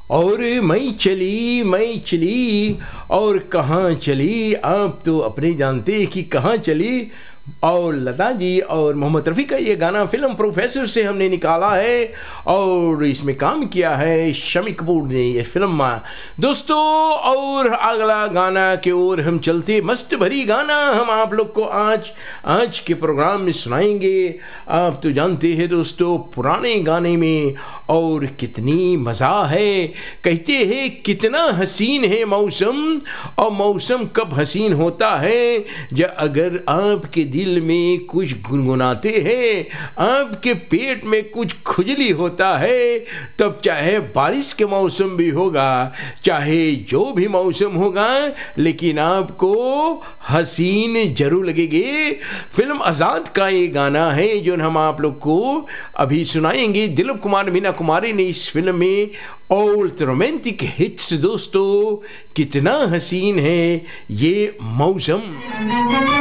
और मैं चली और कहाँ चली, आप तो अपने जानते कि कहाँ चली। और लता जी और मोहम्मद रफ़ी का ये गाना फिल्म प्रोफेसर से हमने निकाला है और इसमें काम किया है शम्मी कपूर ने ये फिल्म में दोस्तों। और अगला गाना की ओर हम चलते, मस्त भरी गाना हम आप लोग को आज के प्रोग्राम में सुनाएंगे। आप तो जानते हैं दोस्तों पुराने गाने में और कितनी मज़ा है। कहते हैं कितना हसीन है मौसम, और मौसम कब हसीन होता है जब अगर आपके दिल में कुछ गुनगुनाते हैं, आपके पेट में कुछ खुजली होता है, तब चाहे बारिश के मौसम भी होगा, चाहे जो भी मौसम होगा, लेकिन आपको हसीन जरूर लगेगी। फिल्म आज़ाद का ये गाना है जो हम आप लोग को अभी सुनाएंगे। दिलीप कुमार मीना कुमारी ने इस फिल्म में और रोमांटिक हिट्स दोस्तों, कितना हसीन है ये मौसम।